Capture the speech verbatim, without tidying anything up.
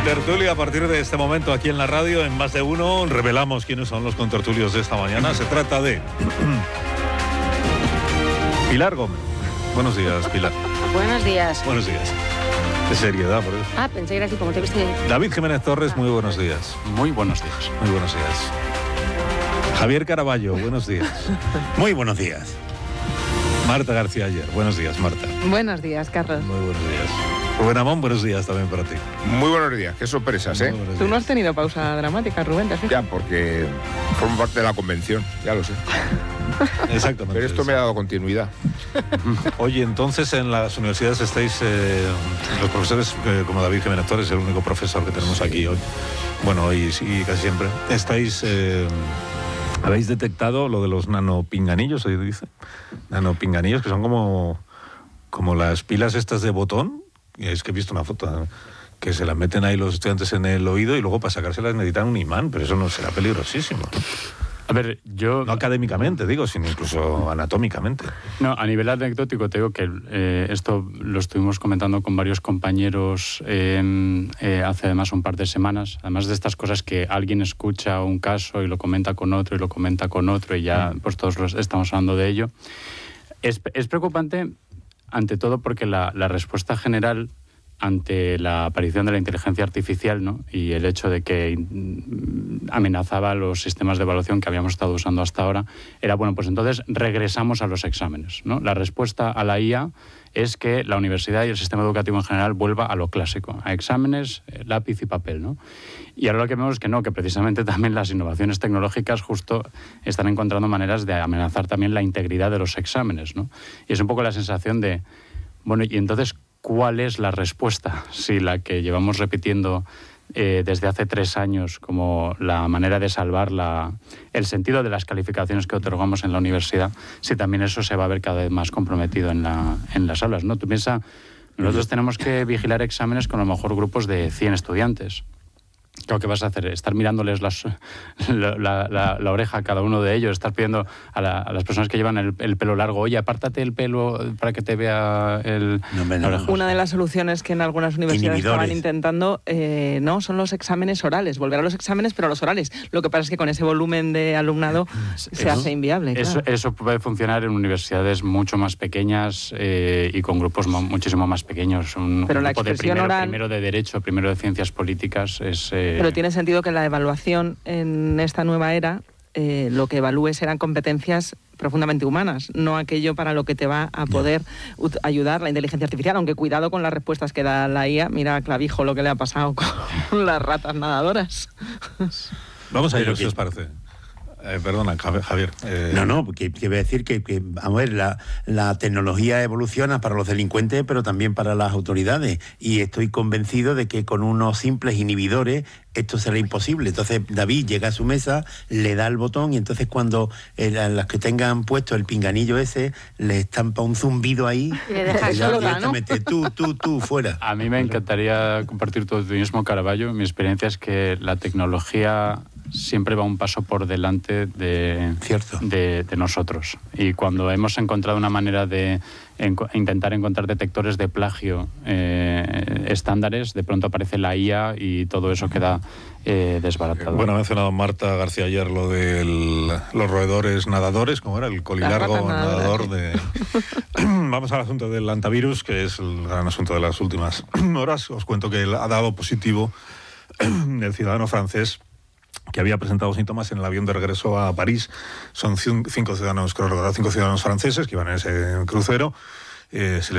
Tertulia a partir de este momento aquí en la radio, en Más de Uno, revelamos quiénes son los contertulios de esta mañana. Se trata de Pilar Gómez. Buenos días, Pilar. Buenos días. Buenos días. De seriedad, por eso. Ah, pensé que era así como te viste. David Jiménez Torres, muy buenos días. Muy buenos días. Muy buenos días. Javier Caraballo, buenos días. Muy buenos días. Marta García Ayer, buenos días, Marta. Buenos días, Carlos. Muy buenos días. Rubén Amón, buenos días también para ti. Muy buenos días, qué sorpresas, ¿eh? Tú no has tenido pausa dramática, Rubén, ¿te has fijado? Ya, porque formo parte de la convención, ya lo sé. Exactamente. Pero esto me ha dado continuidad. Oye, entonces en las universidades estáis, eh, los profesores, eh, como David Jiménez Torres, el único profesor que tenemos aquí hoy, bueno, hoy sí, casi siempre, estáis, eh, habéis detectado lo de los nanopinganillos, se dice, nanopinganillos, que son como, como las pilas estas de botón. Es que he visto una foto que se las meten ahí los estudiantes en el oído y luego para sacárselas necesitan un imán, pero eso no será peligrosísimo. A ver, yo... No académicamente, digo, sino incluso anatómicamente. No, a nivel anecdótico te digo que eh, esto lo estuvimos comentando con varios compañeros eh, eh, hace además un par de semanas. Además de estas cosas que alguien escucha un caso y lo comenta con otro y lo comenta con otro y ya pues todos los, estamos hablando de ello. Es, es preocupante ante todo porque la, la respuesta general ante la aparición de la inteligencia artificial, ¿no? Y el hecho de que amenazaba los sistemas de evaluación que habíamos estado usando hasta ahora, era, bueno, pues entonces regresamos a los exámenes, ¿no? La respuesta a la I A es que la universidad y el sistema educativo en general vuelva a lo clásico, a exámenes, lápiz y papel, ¿no? Y ahora lo que vemos es que no, que precisamente también las innovaciones tecnológicas justo están encontrando maneras de amenazar también la integridad de los exámenes, ¿no? Y es un poco la sensación de, bueno, y entonces, ¿cuál es la respuesta? Si la que llevamos repitiendo eh, desde hace tres años como la manera de salvar la, el sentido de las calificaciones que otorgamos en la universidad, si también eso se va a ver cada vez más comprometido en, la, en las aulas, ¿no? Tú piensas, nosotros tenemos que vigilar exámenes con a lo mejor grupos de cien estudiantes. Claro, ¿qué vas a hacer? Estar mirándoles las, la, la, la, la oreja a cada uno de ellos, estar pidiendo a, la, a las personas que llevan el, el pelo largo, oye, apártate el pelo para que te vea el... No, no, no. Una de las soluciones que en algunas universidades Inhibidores. estaban intentando, eh, no, son los exámenes orales, volver a los exámenes, pero a los orales. Lo que pasa es que con ese volumen de alumnado se eso, hace inviable. Eso, claro. eso puede funcionar en universidades mucho más pequeñas eh, y con grupos mo- muchísimo más pequeños. Un, Pero un la grupo de expresión primero, oral... primero de Derecho, primero de Ciencias Políticas es... Eh, Pero tiene sentido que la evaluación en esta nueva era, eh, lo que evalúe serán competencias profundamente humanas, no aquello para lo que te va a poder ut- ayudar la inteligencia artificial, aunque cuidado con las respuestas que da la I A. Mira a Clavijo lo que le ha pasado con las ratas nadadoras. Vamos a ir, Pero si que- os parece. Eh, perdona, Javier. Eh, No, no, porque que voy a decir que, que, vamos a ver, la, la tecnología evoluciona para los delincuentes, pero también para las autoridades. Y estoy convencido de que con unos simples inhibidores esto será imposible. Entonces David llega a su mesa, le da el botón y entonces cuando eh, las que tengan puesto el pinganillo ese, le estampa un zumbido ahí. Y le deja y ya solo, ¿no? directamente, tú, tú, tú, fuera. A mí me encantaría compartir tu optimismo, Caraballo. Mi experiencia es que la tecnología siempre va un paso por delante de, Cierto. de, de nosotros. Y cuando hemos encontrado una manera de en, intentar encontrar detectores de plagio eh, estándares, de pronto aparece la I A y todo eso queda eh, desbaratado. Bueno, ha mencionado Marta García ayer lo de los roedores nadadores, ¿cómo era? El colilargo Las ratas nadador nadadoras, de... Vamos al asunto del antivirus, que es el gran asunto de las últimas horas. Os cuento que ha dado positivo el ciudadano francés que había presentado síntomas en el avión de regreso a París. Son cinco ciudadanos, creo recordar, cinco ciudadanos franceses que iban en ese crucero. Eh, se les